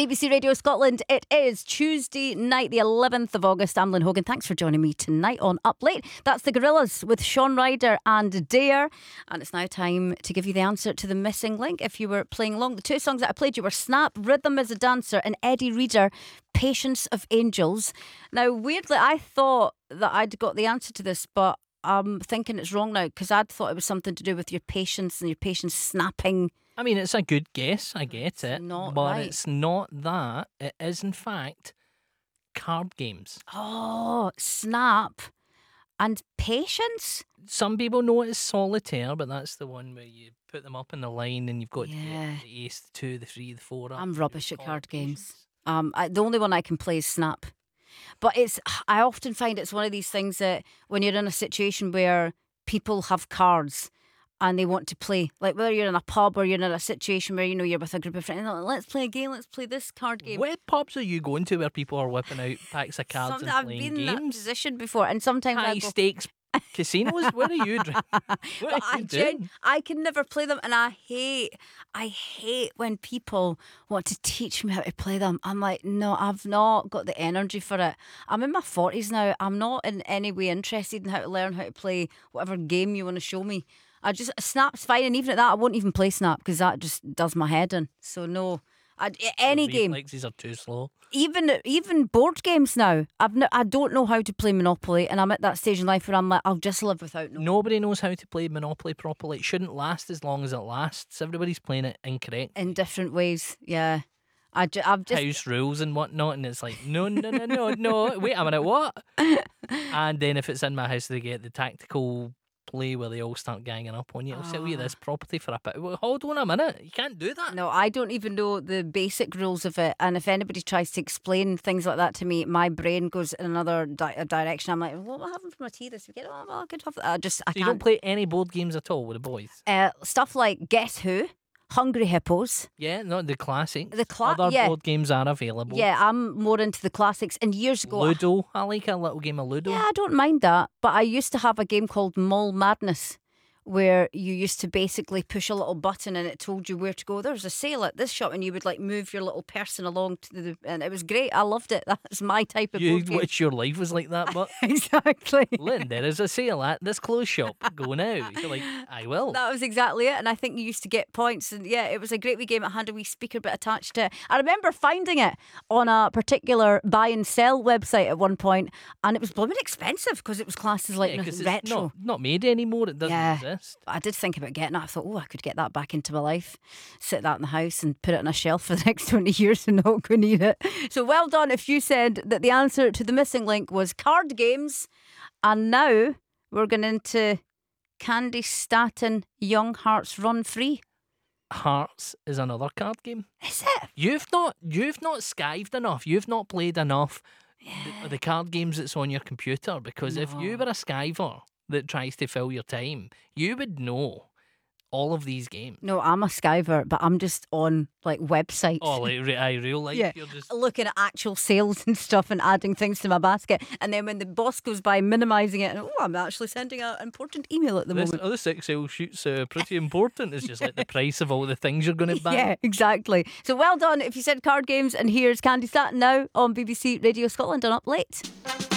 BBC Radio Scotland. It is Tuesday night, the 11th of August. I'm Lynn Hogan. Thanks for joining me tonight on Up Late. That's the Gorillaz with Shaun Ryder and Dare. And it's now time to give you the answer to the missing link. If you were playing along, the two songs that I played you were Snap, Rhythm as a Dancer, and Eddie Reader, Patience of Angels. Now, weirdly, I thought that I'd got the answer to this, but I'm thinking it's wrong now because I'd thought it was something to do with your patience and your patience snapping. I mean, it's a good guess, I get it, not but right. it's not that. It is, in fact, card games. Oh, Snap and Patience? Some people know it as Solitaire, but that's the one where you put them up in the line and you've got Yeah. the ace, the 2, the 3, the 4 up. I'm rubbish at card games. Patience. The only one I can play is Snap. But I often find it's one of these things that when you're in a situation where people have cards and they want to play, like whether you're in a pub or you're in a situation where, you know, you're with a group of friends, like, let's play a game, let's play this card game. What pubs are you going to where people are whipping out packs of cards and I've playing been in that games? position before, and sometimes I High go, stakes casinos? What are you doing? What are you doing? I can never play them, and I hate when people want to teach me how to play them. I'm like, no, I've not got the energy for it. I'm in my 40s now. I'm not in any way interested in how to learn how to play whatever game you want to show me. Snap's fine, and even at that, I won't even play Snap because that just does my head in. So no, any The game. reflexes are too slow. Even board games now. I don't know how to play Monopoly, and I'm at that stage in life where I'm like, I'll just live without knowing. Nobody knows how to play Monopoly properly. It shouldn't last as long as it lasts. Everybody's playing it incorrect. In different ways, yeah. I've just House rules and whatnot, and it's like, no. Wait a minute, what? And then if it's in my house, they get the tactical play where they all start ganging up on you. I'll sit with this property for a bit. Well, hold on a minute, you can't do that. No, I don't even know the basic rules of it. And if anybody tries to explain things like that to me, my brain goes in another direction. I'm like, what am I having for my tea this weekend? Oh, well, I could have that. I So can't. you don't play any board games at all with the boys? Stuff like Guess Who, Hungry Hippos. Yeah, not the classics. The Other yeah. board games are available. Yeah, I'm more into the classics. And years ago, Ludo. I like a little game of Ludo. yeah, I don't mind that. But I used to have a game called Mall Madness, where you used to basically push a little button and it told you where to go. There was a sale at this shop, and you would like move your little person along to and it was great. I loved it. That's my type of You board game. wish your life was like that, but Exactly. Lynn, there is a sale at this clothes shop. Go now. You're like, I will. That was exactly it. And I think you used to get points. And yeah, it was a great wee game. It had a wee speaker bit attached to it. I remember finding it on a particular buy and sell website at one point, and it was blooming expensive because it was classed as like Yeah, 'cause retro. it's not made anymore. It doesn't Yeah. exist. I did think about getting it. I thought, I could get that back into my life, sit that in the house and put it on a shelf for the next 20 years and not go near it. So well done if you said that the answer to the missing link was card games. And now we're going into Candy Staton Young Hearts Run Free. Hearts is another card game. Is it? You've not skived enough. You've not played enough the card games that's on your computer, because if you were a skiver that tries to fill your time, you would know all of these games. No, I'm a skiver, but I'm just on like websites. Oh, like real life. Yeah. You're just Looking at actual sales and stuff and adding things to my basket. And then when the boss goes by, minimising it. And I'm actually sending an important email at the moment. this Excel sheet's pretty important. It's just like the price of all the things you're going to buy. Yeah, exactly. So well done if you said card games. And here's Candy Staton now on BBC Radio Scotland on Up Late.